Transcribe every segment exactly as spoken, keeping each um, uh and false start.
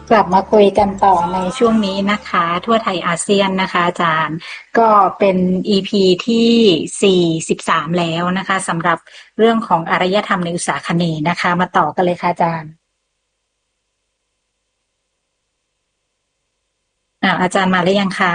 กลับมาคุยกันต่อในช่วงนี้นะคะทั่วไทยอาเซียนนะคะอาจารย์ก็เป็น อี พี ที่สี่สิบสามแล้วนะคะสำหรับเรื่องของอารยธรรมในอุตสาคเนย์นะคะมาต่อกันเลยค่ะอาจารย์อ่าอาจารย์มาหรือยังคะ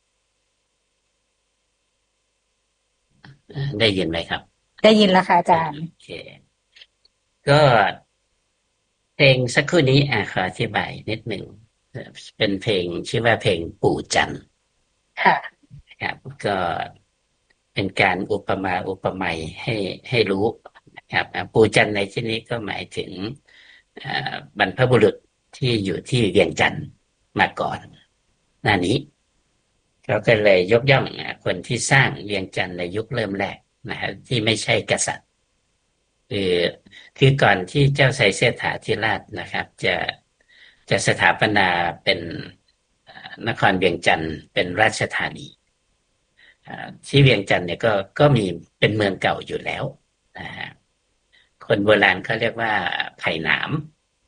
ได้ยินไหมครับได้ยินแล้วค่ะอาจารย์โอเคก็เพลงสักครู่นี้อ่ะขออธิบายนิดหนึ่งเป็นเพลงชื่อว่าเพลงปู่จันทร์ค่ะครับก็เป็นการอุปมาอุปไมยให้ให้รู้นะครับอ่ะปู่จันทร์ในที่นี้ก็หมายถึงอ่าบรรพบุรุษที่อยู่ที่เวียงจันทร์มาก่อนหน้านี้เขาก็เลยยกย่องอ่ะคนที่สร้างเวียงจันทร์ในยุคเริ่มแรกนะฮะที่ไม่ใช่กษัตริย์ คือคือก่อนที่เจ้าไซเสถาธิราชนะครับจะจะสถาปนาเป็นนครเวียงจันทร์เป็นราชธานีที่เวียงจันทร์เนี่ยก็ก็มีเป็นเมืองเก่าอยู่แล้วนะฮะคนโบราณเขาเรียกว่าไผ่หนาม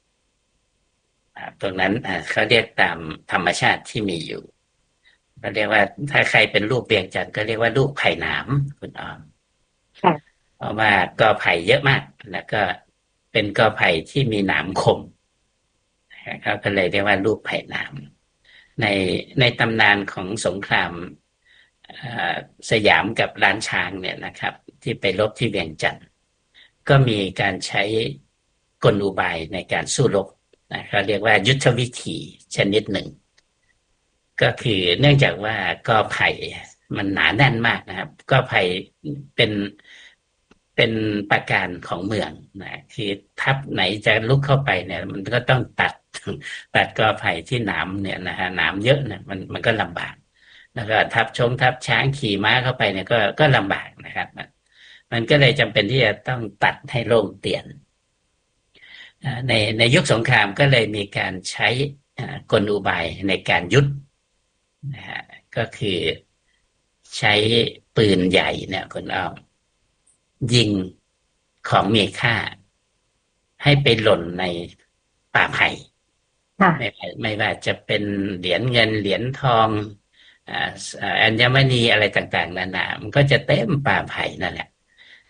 ตรงนั้นเขาเรียกตามธรรมชาติที่มีอยู่เขาเรียกว่าถ้าใครเป็นลูกเวียงจันทร์ก็เรียกว่าลูกไผ่หนามคุณออมค่ะเพราะว่ากอไผ่เยอะมากแล้วก็เป็นกอไผ่ที่มีหนามคมเขาก็เลยเรียกว่าลูกไผ่หนามในในตำนานของสงครามสยามกับล้านช้างเนี่ยนะครับที่ไปรบที่เวียงจันทร์ก็มีการใช้กลอุบายในการสู้รบนะเขาเรียกว่ายุทธวิธีชนิดหนึ่งก็คือเนื่องจากว่ากอไผ่มันหนาแน่นมากนะครับกอไผ่เป็นเป็นปราการของเมืองนะคือทัพไหนจะลุกเข้าไปเนี่ยมันก็ต้องตัดตัดกอไผ่ที่หนามเนี่ยนะฮะหนามเยอะเนี่ยมันมันก็ลำบากแล้วก็ทัพชงทัพช้างขี่ม้าเข้าไปเนี่ยก็ก็ลำบากนะครับมันมันก็เลยจำเป็นที่จะต้องตัดให้โล่งเตียนในในยุคสงครามก็เลยมีการใช้กลอุบายในการยุทธนะฮะก็คือใช้ปืนใหญ่เนี่ยคุณอ้อมยิงของมีค่าให้ไปหล่นในป่าไผ่ไม่ค่ะไม่ว่าจะเป็นเหรียญเงินเหรียญทองอ่าอัญมณีอะไรต่างๆนานามันก็จะเต็มป่าไผ่นั่นแหละ